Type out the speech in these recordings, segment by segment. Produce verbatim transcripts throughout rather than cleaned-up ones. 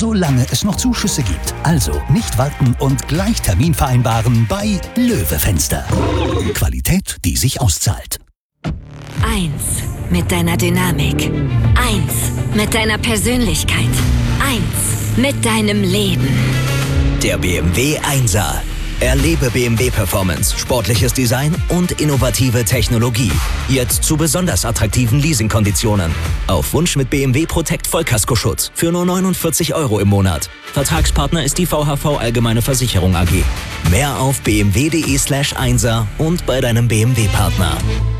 solange es noch Zuschüsse gibt. Also nicht warten und gleich Termin vereinbaren bei Löwe Fenster. Qualität, die sich auszahlt. Eins mit deiner Dynamik. Eins mit deiner Persönlichkeit. Eins mit deinem Leben. Der B M W Einser. Erlebe B M W Performance, sportliches Design und innovative Technologie. Jetzt zu besonders attraktiven Leasingkonditionen. Auf Wunsch mit B M W Protect Vollkaskoschutz für nur neunundvierzig Euro im Monat. Vertragspartner ist die V H V Allgemeine Versicherung A G. Mehr auf b m w punkt d e slash einser und bei deinem B M W-Partner.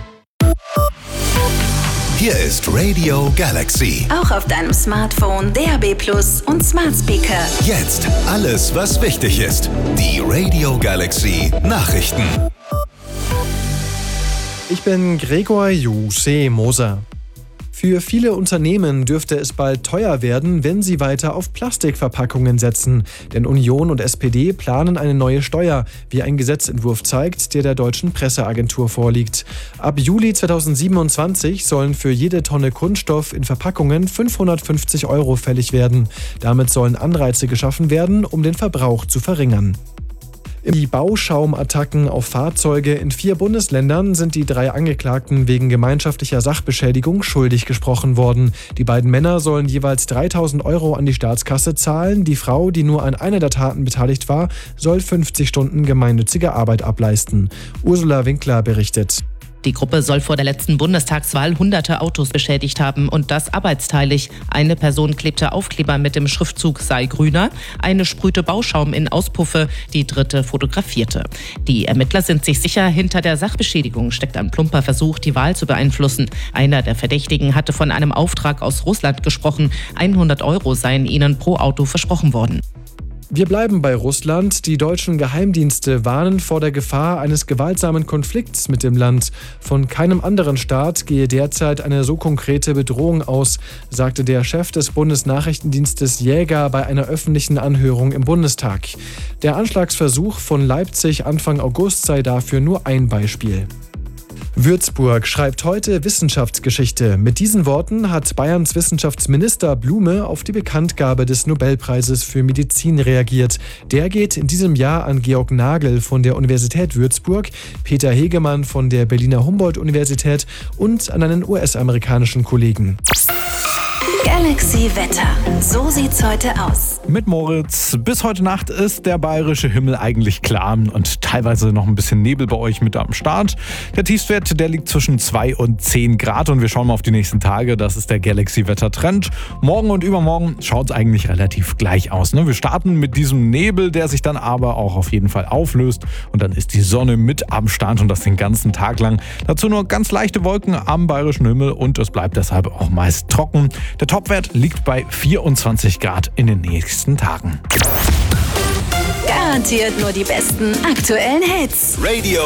Hier ist Radio Galaxy. Auch auf deinem Smartphone, D A B Plus und Smart Speaker. Jetzt alles, was wichtig ist. Die Radio Galaxy Nachrichten. Ich bin Gregor Jusse-Moser. Für viele Unternehmen dürfte es bald teuer werden, wenn sie weiter auf Plastikverpackungen setzen. Denn Union und S P D planen eine neue Steuer, wie ein Gesetzentwurf zeigt, der der deutschen Presseagentur vorliegt. Ab Juli zweitausendsiebenundzwanzig sollen für jede Tonne Kunststoff in Verpackungen fünfhundertfünfzig Euro fällig werden. Damit sollen Anreize geschaffen werden, um den Verbrauch zu verringern. Die Bauschaumattacken auf Fahrzeuge in vier Bundesländern sind die drei Angeklagten wegen gemeinschaftlicher Sachbeschädigung schuldig gesprochen worden. Die beiden Männer sollen jeweils dreitausend Euro an die Staatskasse zahlen. Die Frau, die nur an einer der Taten beteiligt war, soll fünfzig Stunden gemeinnützige Arbeit ableisten. Ursula Winkler berichtet. Die Gruppe soll vor der letzten Bundestagswahl hunderte Autos beschädigt haben und das arbeitsteilig. Eine Person klebte Aufkleber mit dem Schriftzug sei grüner, eine sprühte Bauschaum in Auspuffe, die dritte fotografierte. Die Ermittler sind sich sicher, hinter der Sachbeschädigung steckt ein plumper Versuch, die Wahl zu beeinflussen. Einer der Verdächtigen hatte von einem Auftrag aus Russland gesprochen. hundert Euro seien ihnen pro Auto versprochen worden. Wir bleiben bei Russland. Die deutschen Geheimdienste warnen vor der Gefahr eines gewaltsamen Konflikts mit dem Land. Von keinem anderen Staat gehe derzeit eine so konkrete Bedrohung aus, sagte der Chef des Bundesnachrichtendienstes Jäger bei einer öffentlichen Anhörung im Bundestag. Der Anschlagsversuch von Leipzig Anfang August sei dafür nur ein Beispiel. Würzburg schreibt heute Wissenschaftsgeschichte. Mit diesen Worten hat Bayerns Wissenschaftsminister Blume auf die Bekanntgabe des Nobelpreises für Medizin reagiert. Der geht in diesem Jahr an Georg Nagel von der Universität Würzburg, Peter Hegemann von der Berliner Humboldt-Universität und an einen U S-amerikanischen Kollegen. Galaxy Wetter. So sieht's heute aus. Mit Moritz. Bis heute Nacht ist der bayerische Himmel eigentlich klar und teilweise noch ein bisschen Nebel bei euch mit am Start. Der Tiefstwert, der liegt zwischen zwei und zehn Grad und wir schauen mal auf die nächsten Tage. Das ist der Galaxy-Wetter-Trend. Morgen und übermorgen schaut es eigentlich relativ gleich aus. Ne? Wir starten mit diesem Nebel, der sich dann aber auch auf jeden Fall auflöst und dann ist die Sonne mit am Start und das den ganzen Tag lang. Dazu nur ganz leichte Wolken am bayerischen Himmel und es bleibt deshalb auch meist trocken. Der Topwert liegt bei vierundzwanzig Grad in den nächsten Tagen. Garantiert nur die besten aktuellen Hits. Radio